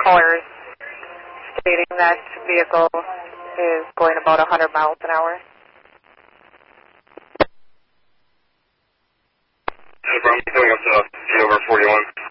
callers stating that vehicle is going about 100 miles an hour. No problem. Coming up to over 41.